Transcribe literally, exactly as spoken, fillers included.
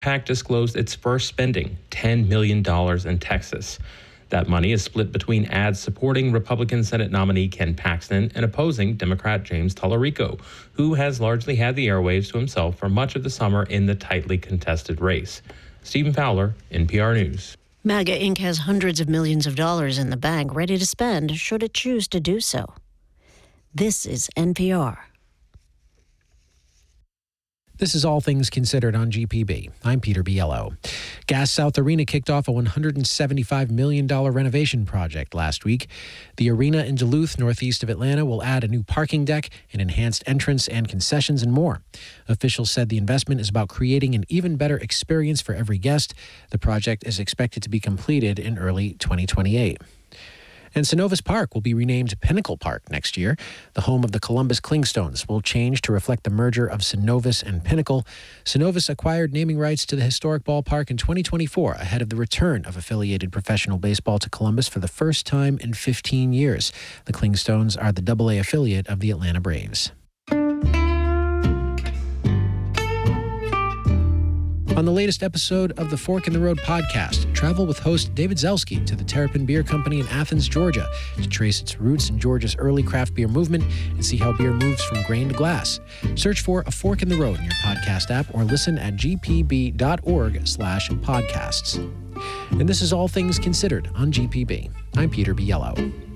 PAC disclosed its first spending, ten million dollars in Texas. That money is split between ads supporting Republican Senate nominee Ken Paxton and opposing Democrat James Tallarico, who has largely had the airwaves to himself for much of the summer in the tightly contested race. Stephen Fowler, N P R News. MAGA Incorporated has hundreds of millions of dollars in the bank ready to spend should it choose to do so. This is N P R. This is All Things Considered on G P B. I'm Peter Biello. Gas South Arena kicked off a one hundred seventy-five million dollars renovation project last week. The arena in Duluth, northeast of Atlanta, will add a new parking deck, an enhanced entrance and concessions, and more. Officials said the investment is about creating an even better experience for every guest. The project is expected to be completed in early twenty twenty-eight. And Synovus Park will be renamed Pinnacle Park next year. The home of the Columbus Clingstones will change to reflect the merger of Synovus and Pinnacle. Synovus acquired naming rights to the historic ballpark in twenty twenty-four, ahead of the return of affiliated professional baseball to Columbus for the first time in fifteen years. The Clingstones are the double A affiliate of the Atlanta Braves. On the latest episode of the Fork in the Road podcast, travel with host David Zelski to the Terrapin Beer Company in Athens, Georgia, to trace its roots in Georgia's early craft beer movement and see how beer moves from grain to glass. Search for A Fork in the Road in your podcast app or listen at gpb.org slash podcasts. And this is All Things Considered on G P B. I'm Peter Biello.